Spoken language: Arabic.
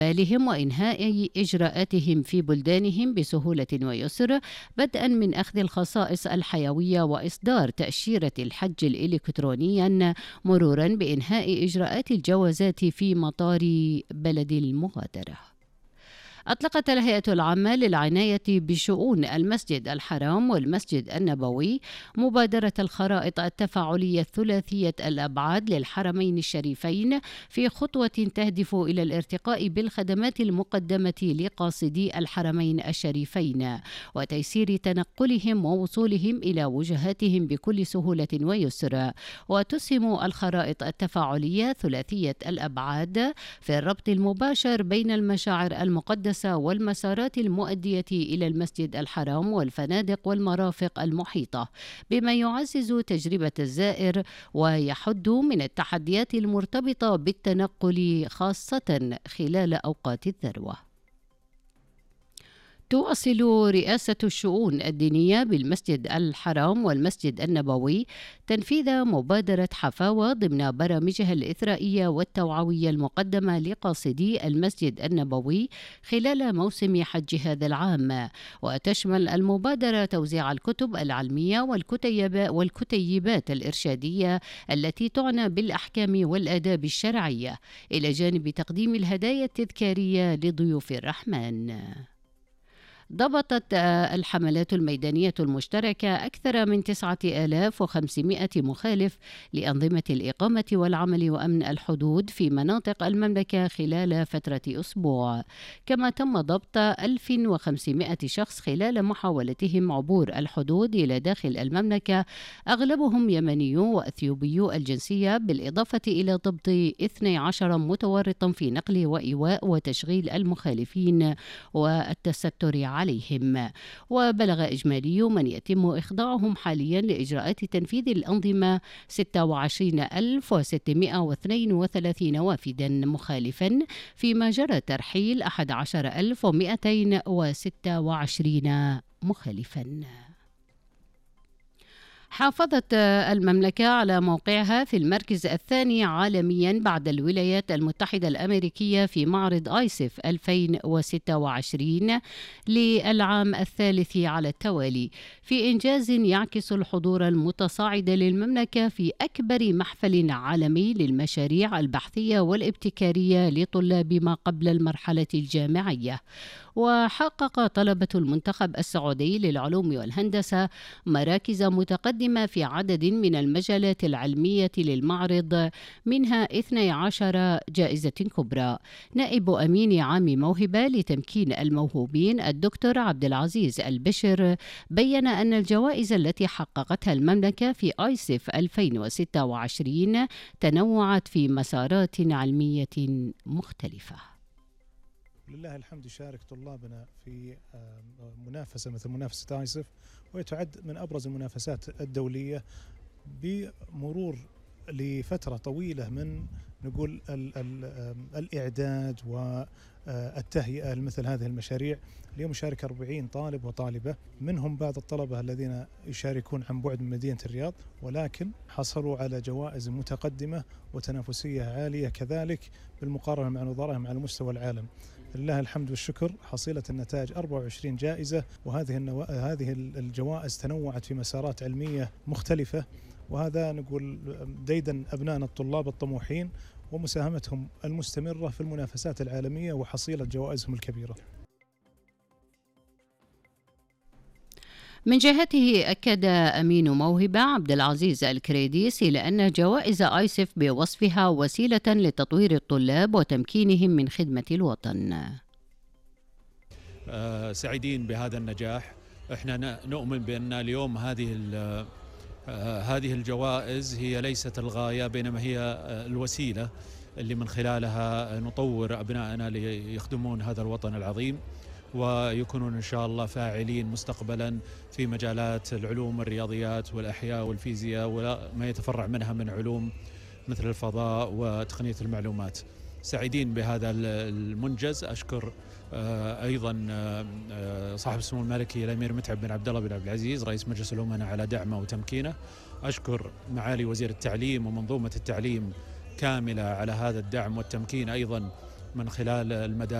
بالهم وإنهاء إجراءاتهم في بلدانهم بسهولة ويسر، بدءا من أخذ الخصائص الحيوية وإصدار تأشيرة الحج الإلكترونيا، مرورا بإنهاء إجراءات الجوازات في مطار بلد المغادرة. أطلقت الهيئة العامة للعناية بشؤون المسجد الحرام والمسجد النبوي مبادرة الخرائط التفاعلية الثلاثية الأبعاد للحرمين الشريفين، في خطوة تهدف إلى الارتقاء بالخدمات المقدمة لقاصدي الحرمين الشريفين وتيسير تنقلهم ووصولهم إلى وجهاتهم بكل سهولة ويسر. وتسهم الخرائط التفاعلية ثلاثية الأبعاد في الربط المباشر بين المشاعر المقدسة والمسارات المؤدية إلى المسجد الحرام والفنادق والمرافق المحيطة، بما يعزز تجربة الزائر ويحد من التحديات المرتبطة بالتنقل خاصة خلال أوقات الذروة. تواصل رئاسة الشؤون الدينية بالمسجد الحرام والمسجد النبوي تنفيذ مبادرة حفاوة ضمن برامجها الإثرائية والتوعوية المقدمة لقاصدي المسجد النبوي خلال موسم حج هذا العام، وتشمل المبادرة توزيع الكتب العلمية والكتيبات الإرشادية التي تعنى بالأحكام والآداب الشرعية، إلى جانب تقديم الهدايا التذكارية لضيوف الرحمن. ضبطت الحملات الميدانية المشتركة أكثر من 9500 مخالف لأنظمة الإقامة والعمل وأمن الحدود في مناطق المملكة خلال فترة أسبوع، كما تم ضبط 1500 شخص خلال محاولتهم عبور الحدود إلى داخل المملكة، أغلبهم يمنيو وأثيوبيو الجنسية، بالإضافة إلى ضبط 12 متورطا في نقل وإيواء وتشغيل المخالفين والتستر عليهم. وبلغ إجمالي من يتم إخضاعهم حاليا لإجراءات تنفيذ الأنظمة 26632 وافدا مخالفا، فيما جرى ترحيل 11226 مخالفا. حافظت المملكة على موقعها في المركز الثاني عالميا بعد الولايات المتحدة الأمريكية في معرض آيسف 2026 للعام الثالث على التوالي، في إنجاز يعكس الحضور المتصاعد للمملكة في أكبر محفل عالمي للمشاريع البحثية والابتكارية لطلاب ما قبل المرحلة الجامعية. وحقق طلبة المنتخب السعودي للعلوم والهندسة مراكز متقدمة في عدد من المجالات العلمية للمعرض، منها 12 جائزة كبرى. نائب أمين عام موهبة لتمكين الموهوبين الدكتور عبد العزيز البشر بيّن أن الجوائز التي حققتها المملكة في آيسف 2026 تنوعت في مسارات علمية مختلفة. لله الحمد يشارك طلابنا في منافسة مثل منافسة آيسف، وهي تعد من أبرز المنافسات الدولية، بمرور لفترة طويلة من نقول الإعداد والتهيئة لمثل هذه المشاريع. اليوم يشارك 40 طالب وطالبة، منهم بعض الطلبة الذين يشاركون عن بعد من مدينة الرياض، ولكن حصلوا على جوائز متقدمة وتنافسية عالية كذلك بالمقارنة مع نظرائهم على مستوى العالم. لله الحمد والشكر، حصيلة النتائج 24 جائزة، وهذه الجوائز تنوعت في مسارات علمية مختلفة، وهذا نقول ديدا أبنائنا الطلاب الطموحين ومساهمتهم المستمرة في المنافسات العالمية وحصيلة جوائزهم الكبيرة. من جهته أكد أمين موهبة عبد العزيز الكريديس إلى أن جوائز آيسف بوصفها وسيلة لتطوير الطلاب وتمكينهم من خدمة الوطن. سعيدين بهذا النجاح. احنا نؤمن بأن اليوم هذه الجوائز هي ليست الغاية، بينما هي الوسيلة اللي من خلالها نطور أبنائنا ليخدمون هذا الوطن العظيم، ويكونون إن شاء الله فاعلين مستقبلا في مجالات العلوم والرياضيات والأحياء والفيزياء وما يتفرع منها من علوم مثل الفضاء وتقنية المعلومات. سعيدين بهذا المنجز. أشكر أيضا صاحب السمو الملكي الأمير متعب بن عبد الله بن عبد العزيز رئيس مجلس الأمناء على دعمه وتمكينه. أشكر معالي وزير التعليم ومنظومة التعليم كاملة على هذا الدعم والتمكين أيضا من خلال المدارس